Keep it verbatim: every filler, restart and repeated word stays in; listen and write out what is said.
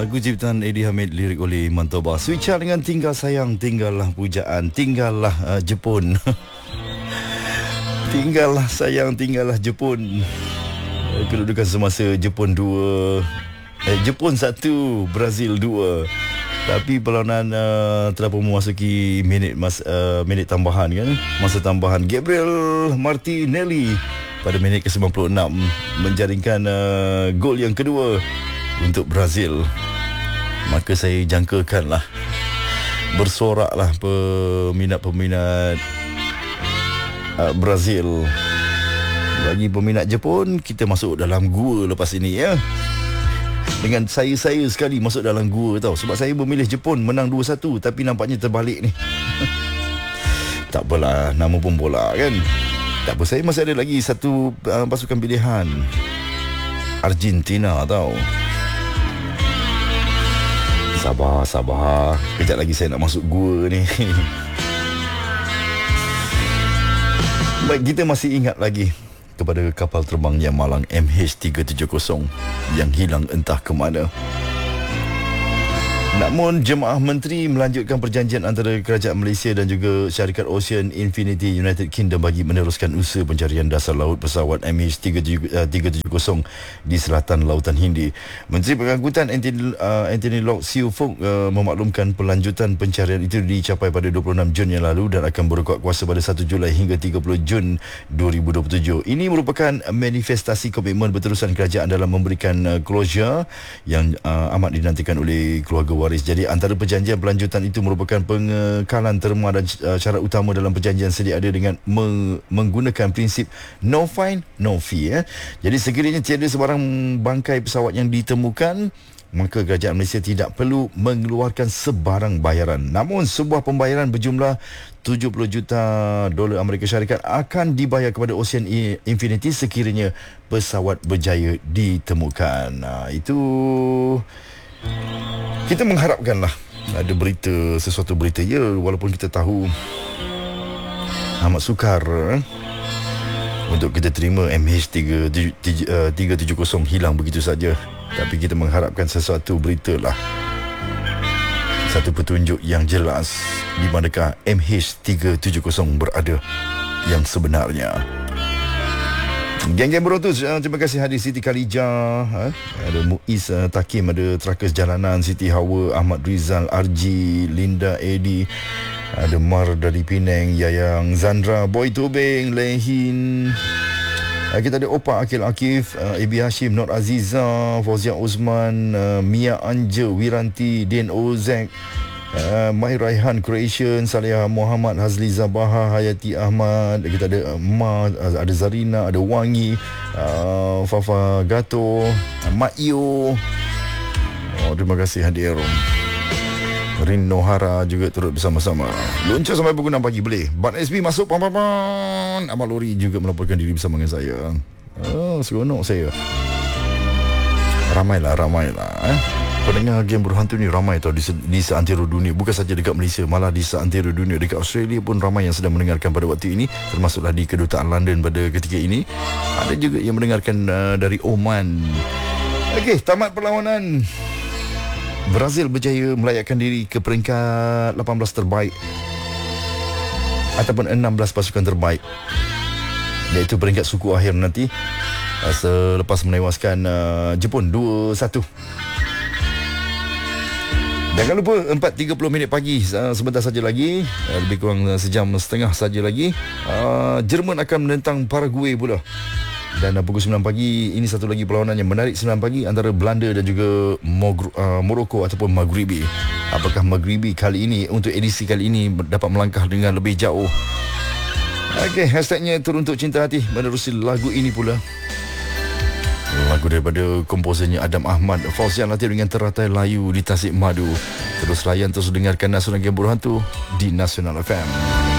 Lagu ciptaan Eddie Hamid, lirik oleh Iman Toba. Switcha dengan Tinggal Sayang, Tinggallah Pujaan, Tinggallah uh, Jepun. Tinggallah sayang, tinggallah Jepun. Kedudukan semasa Jepun dua, eh, Jepun satu, Brazil dua. Tapi perlawanan uh, telah pun memasuki minit mas, uh, minit tambahan kan. Masa tambahan, Gabriel Martinelli pada minit ke sembilan puluh enam menjaringkan uh, gol yang kedua untuk Brazil. Maka saya jangkakanlah, bersoraklah peminat-peminat uh, Brazil. Bagi peminat Jepun, kita masuk dalam gua lepas ini ya. Dengan saya-saya sekali masuk dalam gua tau. Sebab saya memilih Jepun menang dua satu, tapi nampaknya terbalik ni. Tak apalah, nama pun bola kan. Tak apa, saya masih ada lagi satu uh, pasukan pilihan, Argentina tau. Sabar, sabar. Kejap lagi saya nak masuk gua ni. Baik, kita masih ingat lagi kepada kapal terbang yang malang M H tiga tujuh kosong yang hilang entah ke mana. Namun jemaah menteri melanjutkan perjanjian antara kerajaan Malaysia dan juga syarikat Ocean Infinity United Kingdom bagi meneruskan usaha pencarian dasar laut pesawat M H tiga tujuh kosong di selatan Lautan Hindi. Menteri Pengangkutan Anthony, uh, Anthony Loke Siu Fook uh, memaklumkan pelanjutan pencarian itu dicapai pada dua puluh enam Jun yang lalu dan akan berkuat kuasa pada satu Julai hingga tiga puluh Jun dua ribu dua puluh tujuh. Ini merupakan manifestasi komitmen berterusan kerajaan dalam memberikan uh, closure yang uh, amat dinantikan oleh keluarga waris. Jadi antara perjanjian pelanjutan itu merupakan pengekalan terma dan uh, syarat utama dalam perjanjian sedia ada dengan me- menggunakan prinsip no fine no fee eh. Jadi sekiranya tiada sebarang bangkai pesawat yang ditemukan, maka kerajaan Malaysia tidak perlu mengeluarkan sebarang bayaran. Namun sebuah pembayaran berjumlah tujuh puluh juta dolar Amerika Syarikat akan dibayar kepada Ocean Infinity sekiranya pesawat berjaya ditemukan. Nah, itu kita mengharapkanlah ada berita, sesuatu berita ya, walaupun kita tahu amat sukar eh, untuk kita terima M H tiga tujuh kosong hilang begitu saja. Tapi kita mengharapkan sesuatu berita lah, satu petunjuk yang jelas di manakah M H tiga tujuh kosong berada yang sebenarnya. Geng-geng Berotus, uh, terima kasih hadir Siti Khalijah, uh, ada Muiz uh, Takim, ada Trakas Jalanan, Siti Hawa, Ahmad Rizal, Arji, Linda Edi, ada Mar dari Penang, Yayang Zandra, Boy Tobing, Lehin, uh, kita ada Opa Akil Akif, uh, Ibi Hashim, Nur Aziza, Fauzia Osman, uh, Mia Anja, Wiranti, Din Ozek, Uh, Mai Raihan Creation, Salihah Muhammad, Hazli Zabaha, Hayati Ahmad, kita ada uh, Ma, ada Zarina, ada Wangi, uh, Fafa Gato, uh, Mak Iyo. Oh, terima kasih hadir. Rin Nohara juga turut bersama-sama. Luncur sampai pukul enam pagi boleh. Bat S B masuk, pam pam pam. Amal Lori juga melaporkan diri bersama dengan saya. Oh, seronok saya. Ramailah, ramailah eh. Pendengar Game Berhantu ni ramai tau di, di seantero dunia. Bukan saja dekat Malaysia, malah di seantero dunia. Dekat Australia pun ramai yang sedang mendengarkan pada waktu ini, termasuklah di kedutaan London pada ketika ini. Ada juga yang mendengarkan uh, dari Oman. Okey, tamat perlawanan. Brazil berjaya melayakkan diri ke peringkat lapan belas terbaik ataupun enam belas pasukan terbaik, iaitu peringkat suku akhir nanti uh, selepas menewaskan uh, Jepun dua satu. Jangan lupa empat tiga puluh minit pagi, uh, sebentar saja lagi, uh, lebih kurang uh, sejam setengah saja lagi, uh, Jerman akan menentang Paraguay pula. Dan uh, pukul sembilan pagi ini satu lagi perlawanan yang menarik, sembilan pagi antara Belanda dan juga Mogr- uh, Morocco ataupun Maghribi. Apakah Maghribi kali ini, untuk edisi kali ini, dapat melangkah dengan lebih jauh? Okey, hashtagnya Turun Untuk Cinta Hati menerusi lagu ini pula. Lagu daripada komposernya Adam Ahmad, Fauzian Latif dengan Teratai Layu di Tasik Madu. Terus layan, terus dengarkan Nasional Game Berhantu di Nasional F M.